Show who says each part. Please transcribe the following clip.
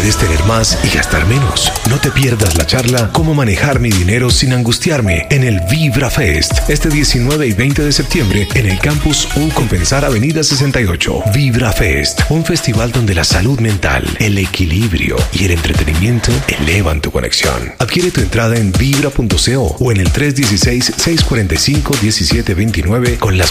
Speaker 1: puedes tener más y gastar menos. No te pierdas la charla Cómo manejar mi dinero sin angustiarme en el Vibra Fest, este 19 y 20 de septiembre en el Campus U Compensar Avenida 68. Vibra Fest, un festival donde la salud mental, el equilibrio y el entretenimiento elevan tu conexión. Adquiere tu entrada en vibra.co o en el 316-645-1729 con las